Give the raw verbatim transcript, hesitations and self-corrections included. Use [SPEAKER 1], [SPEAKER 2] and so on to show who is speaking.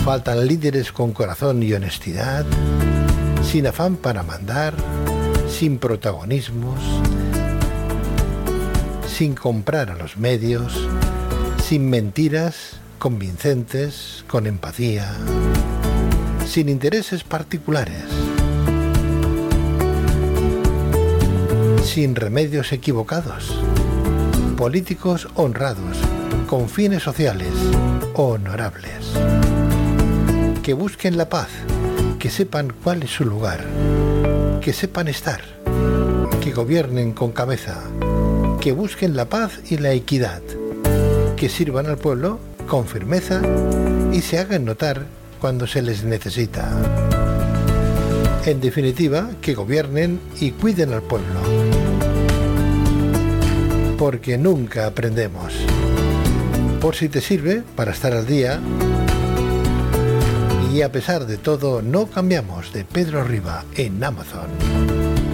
[SPEAKER 1] Faltan líderes con corazón y honestidad, sin afán para mandar, sin protagonismos, sin comprar a los medios, sin mentiras convincentes, con empatía, sin intereses particulares, sin remedios equivocados, políticos honrados, con fines sociales, honorables, que busquen la paz, que sepan cuál es su lugar, que sepan estar, que gobiernen con cabeza, que busquen la paz y la equidad, que sirvan al pueblo con firmeza y se hagan notar cuando se les necesita. En definitiva, que gobiernen y cuiden al pueblo, porque nunca aprendemos. Por si te sirve para estar al día, y a pesar de todo no cambiamos, de Pedro Riva en Amazon.